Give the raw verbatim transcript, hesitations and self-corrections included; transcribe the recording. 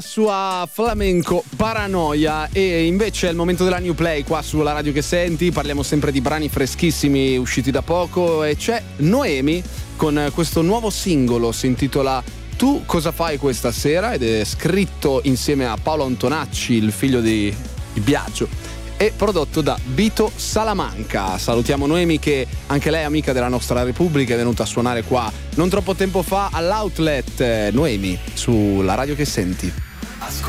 Sua Flamenco Paranoia. E invece è il momento della New Play qua sulla radio che senti. Parliamo sempre di brani freschissimi usciti da poco e c'è Noemi con questo nuovo singolo, si intitola Tu cosa fai questa sera ed è scritto insieme a Paolo Antonacci, il figlio di, di Biagio, e prodotto da Vito Salamanca. Salutiamo Noemi, che anche lei è amica della nostra Repubblica, è venuta a suonare qua non troppo tempo fa all'Outlet. Noemi sulla radio che senti. Ascolta